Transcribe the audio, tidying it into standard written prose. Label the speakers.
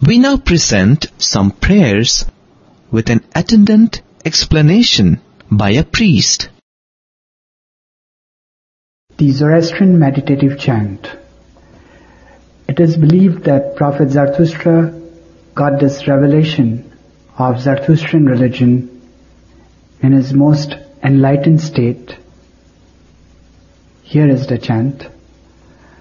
Speaker 1: We now present some prayers with an attendant explanation by a priest.
Speaker 2: The Zoroastrian Meditative Chant. It is believed that Prophet Zarathustra got this revelation of Zarathustrian religion in his most enlightened state. Here is the chant.